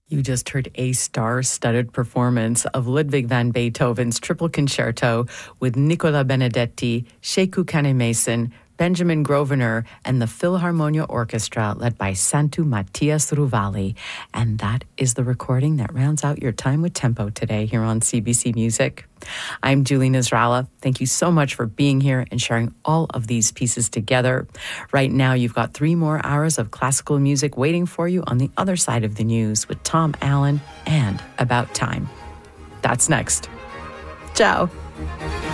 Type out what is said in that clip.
You just heard a star-studded performance of Ludwig van Beethoven's Triple Concerto with Nicola Benedetti, Sheku Kanemason, Benjamin Grosvenor, and the Philharmonia Orchestra led by Santu Matthias Ruvali. And that is the recording that rounds out your time with Tempo today here on CBC Music. I'm Julie Nasrallah. Thank you so much for being here and sharing all of these pieces together. Right now, you've got 3 more hours of classical music waiting for you on the other side of the news with Tom Allen and About Time. That's next. Ciao.